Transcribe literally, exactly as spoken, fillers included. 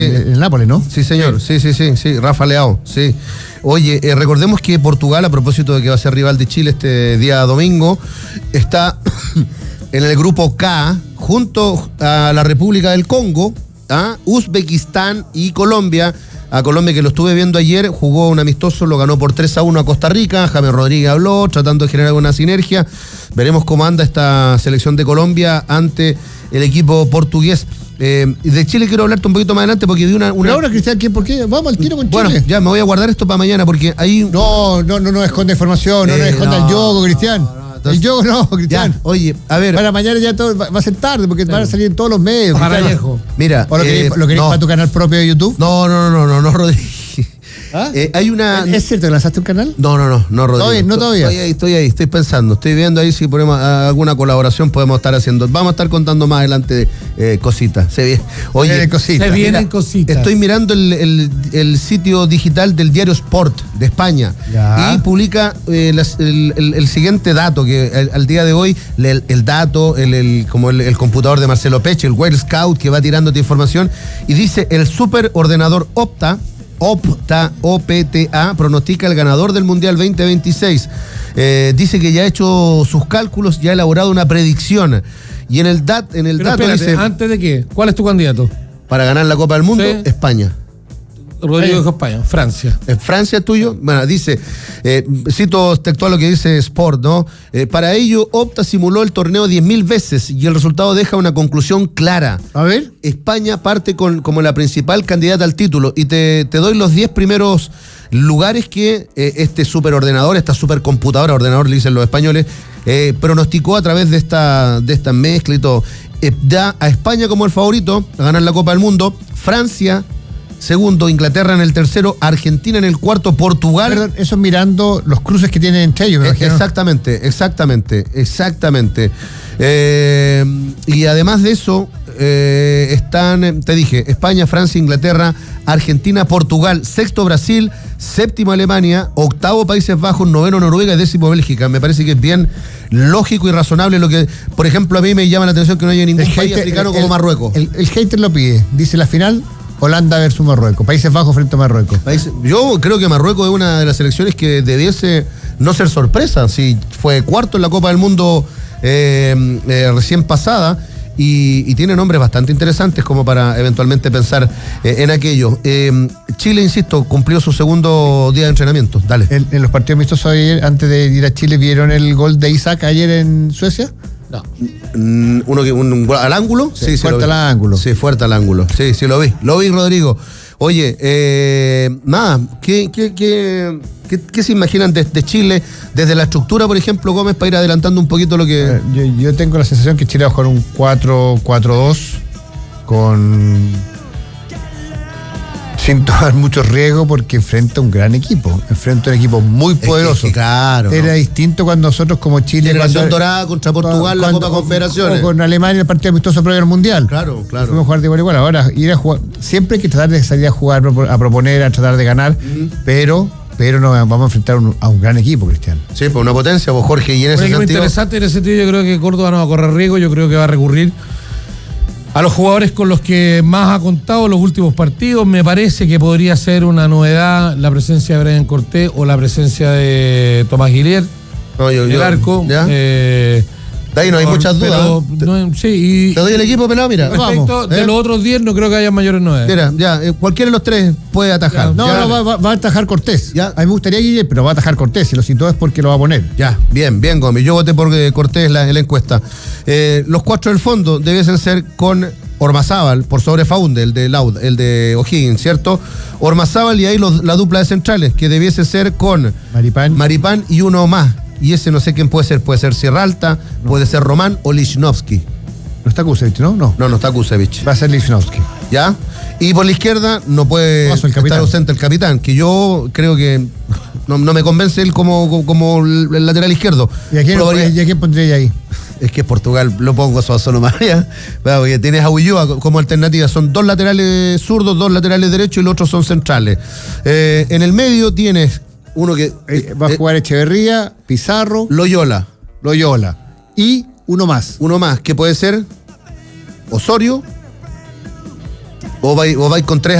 El Nápoles, ¿no? Sí, señor, sí, sí, sí, sí, Rafa Leao, sí. Oye, eh, recordemos que Portugal, a propósito de que va a ser rival de Chile este día domingo, está en el grupo K, junto a la República del Congo, ¿ah? Uzbekistán y Colombia. A Colombia, que lo estuve viendo ayer, jugó un amistoso, lo ganó por tres a uno a Costa Rica. James Rodríguez habló, tratando de generar una sinergia. Veremos cómo anda esta selección de Colombia ante el equipo portugués. Eh, de Chile quiero hablarte un poquito más adelante porque vi una... una... Pero ahora, Cristian, ¿qué? ¿Por qué? Vamos al tiro con Chile. Bueno, ya me voy a guardar esto para mañana porque ahí... No, no, no, no esconde información, no, Eh, no esconda no, el yogo, Cristian. no, no, entonces- El yogo no, Cristian. Ya, oye, a ver... Para mañana ya todo va va a ser tarde porque van a salir en todos los medios. Para Cristian. viejo. Mira... ¿O lo queréis, eh, lo queréis no, para tu canal propio de YouTube? no, no, no, no, no, no, Rodríguez. ¿Ah? Eh, hay una... ¿Es cierto que lanzaste un canal? No, no, no, no, Rodrigo. ¿Todavía? ¿No todavía? Estoy ahí, estoy ahí, estoy pensando, estoy viendo ahí si ponemos ah, alguna colaboración podemos estar haciendo. Vamos a estar contando más adelante eh, cositas. Se viene. Oye, vienen cositas. Se vienen cositas. Estoy mirando el, el- el sitio digital del diario Sport de España Ya. y publica eh, las- el, el- el siguiente dato, que al, al día de hoy el, el dato, el, el- como el, el computador de Marcelo Peche, el Wild Scout que va tirándote información y dice el superordenador Opta, Opta, O P T A, pronostica el ganador del Mundial veinte veintiséis. Eh, dice que ya ha hecho sus cálculos, ya ha elaborado una predicción. Y en el, dat, en el Pero dato espérate, dice, ¿antes de qué? ¿Cuál es tu candidato? para ganar la Copa del Mundo, Sí. España. Rodrigo dijo España, Francia. ¿En Francia es tuyo? Bueno, dice, eh, cito textual lo que dice Sport, ¿no? Eh, para ello, Opta simuló el torneo diez mil veces y el resultado deja una conclusión clara. A ver. España parte con, como la principal candidata al título y te, te doy los diez primeros lugares que eh, este superordenador, esta supercomputadora, ordenador le dicen los españoles, eh, pronosticó a través de esta, de esta mezcla y todo. Eh, da a España como el favorito a ganar la Copa del Mundo, Francia segundo, Inglaterra en el tercero, Argentina en el cuarto, Portugal. Perdón, eso mirando los cruces que tienen entre ellos, me Eh, imagino. Exactamente, exactamente, exactamente. Eh, y además de eso, eh, están, eh, te dije, España, Francia, Inglaterra, Argentina, Portugal, sexto Brasil, séptimo Alemania, octavo Países Bajos, noveno Noruega y décimo Bélgica. Me parece que es bien lógico y razonable lo que, por ejemplo, a mí me llama la atención que no haya ningún El país hater- africano el- como el- Marruecos. El, el hater lo pide. Dice la final, Holanda versus Marruecos. Países Bajos frente a Marruecos. Países- Yo creo que Marruecos es una de las selecciones que debiese no ser sorpresa. Si fue cuarto en la Copa del Mundo eh, eh, recién pasada y, y tiene nombres bastante interesantes como para eventualmente pensar eh, en aquello. Eh, Chile, insisto, cumplió su segundo día de entrenamiento. Dale. En, en los partidos amistosos ayer, antes de ir a Chile, ¿vieron el gol de Isaac ayer en Suecia? No. Mm, Uno que un, un gol al ángulo. Sí, lo fuerte vi. al ángulo. Sí, fuerte al ángulo. Sí, sí, lo vi. Lo vi, Rodrigo. Oye, eh, nada, ¿qué, qué, qué, qué, qué se imaginan de, de Chile desde la estructura, por ejemplo, Gómez, para ir adelantando un poquito lo que... Eh, Yo, yo tengo la sensación que Chile va a jugar un cuatro cuatro dos con... sin tomar mucho riesgo porque enfrenta un gran equipo, enfrenta un equipo muy que- poderoso. es que claro, Era ¿no? distinto cuando nosotros como Chile... Generación cuando- dorada contra Portugal, la cuando- Copa Confederaciones. o con Alemania el partido amistoso previo al Mundial. Claro, claro. Fuimos a jugar de igual a igual. Ahora, ir a jugar, siempre hay que tratar de salir a jugar, a proponer, a tratar de ganar, pero, pero no vamos a enfrentar un- a un gran equipo, Cristian. Sí, pues una potencia, pues Jorge, y en Un ese equipo sentido... interesante en ese sentido, yo creo que Córdoba no va a correr riesgo, yo creo que va a recurrir a los jugadores con los que más ha contado los últimos partidos. Me parece que podría ser una novedad la presencia de Brian Cortés o la presencia de Tomás Guillier No, yo- en yo- el arco. ¿ya? Eh, De ahí no hay por- muchas dudas. pero, ¿eh? no, sí, y Te doy el equipo, pelado, mira. respecto Vamos, de ¿eh? los otros diez, no creo que haya mayores novedades. Mira, ya, eh, cualquiera de los tres puede atajar. No, Ya. no, va, va- va a atajar Cortés. Ya. A mí me gustaría Guillermo, pero va a atajar Cortés. Si lo citó es porque lo va a poner. Ya, bien, bien, Gómez. Yo voté por eh, Cortés en la, en la encuesta. Eh, los cuatro del fondo debiesen ser con Ormazábal, por sobre Faunde, el de Laud, el de O'Higgins, ¿cierto? Ormazábal y ahí los- la dupla de centrales, que debiese ser con Maripán. Maripán y uno más. Y ese no sé quién puede ser. Puede ser Sierra Alta, puede ser Román o Lichnowsky. No está Kusevich, ¿no? No. No, no está Kusevich. Va a ser Lichnowsky. ¿Ya? Y por la izquierda no puede Paso, el estar capitán. ausente el capitán, que yo creo que no, no me convence él como, como el lateral izquierdo. ¿Y a quién, Probaría- y a quién pondría ahí? Es que Portugal lo pongo solo más allá. Bueno, porque tienes a Ulloa como alternativa. Son dos laterales zurdos, dos laterales derechos y los otros son centrales. Eh, en el medio tienes uno que... Eh, va a eh, jugar Echeverría, Pizarro, Loyola. Loyola. Y uno más. Uno más, que puede ser Osorio O vais o vais con tres